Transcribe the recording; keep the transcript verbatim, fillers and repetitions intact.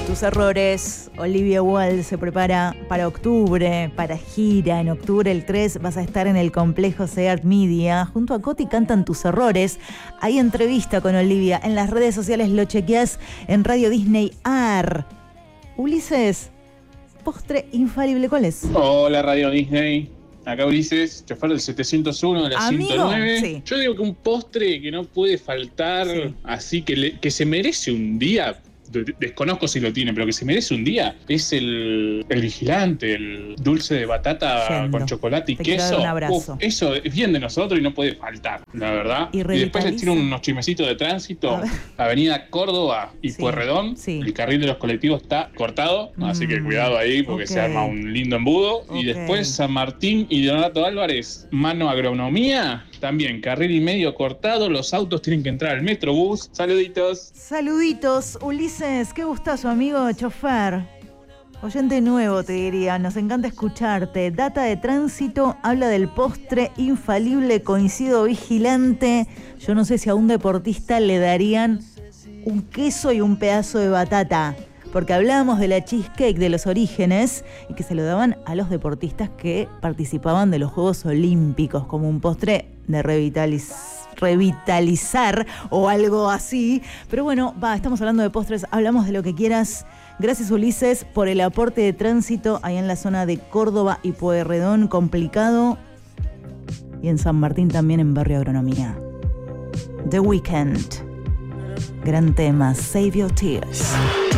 tus errores. Olivia Wilde se prepara para octubre, para gira. En octubre el tres vas a estar en el complejo Seat Media. Junto a Coti cantan Tus Errores. Hay entrevista con Olivia. En las redes sociales lo chequeás en Radio Disney A R. Ulises, postre infalible, ¿cuál es? Hola Radio Disney. Acá Ulises, chofer del setecientos uno de la Amigo, ciento nueve. sí. Yo digo que un postre que no puede faltar, Sí. así que, le, que se merece un día, de- desconozco si lo tiene, pero que se merece un día, es el, el vigilante, el dulce de batata Yendo. con chocolate y Te quiero queso. dar un abrazo. Uf, eso es bien de nosotros y no puede faltar, la verdad. Y Y, después les tiro revitaliza. unos chismecitos de tránsito. A ver. Avenida Córdoba y Sí, Pueyrredón. sí. El carril de los colectivos está cortado, así que Mm, cuidado ahí porque ok. se arma un lindo embudo. Ok. Y después San Martín y Donato Álvarez, mano agronomía, también carril y medio cortado, los autos tienen que entrar al Metrobús. Saluditos. Saluditos, Ulises, qué gustazo, amigo chofer. Oyente nuevo, te diría, nos encanta escucharte. Data de tránsito habla del postre infalible, coincido vigilante. Yo no sé si a un deportista le darían un queso y un pedazo de batata, porque hablábamos de la cheesecake de los orígenes y que se lo daban a los deportistas que participaban de los Juegos Olímpicos como un postre de revitaliz- revitalizar o algo así. Pero bueno, va, estamos hablando de postres, hablamos de lo que quieras. Gracias, Ulises, por el aporte de tránsito ahí en la zona de Córdoba y Pueyrredón, complicado. Y en San Martín también, en Barrio Agronomía. The Weeknd. Gran tema, Save Your Tears.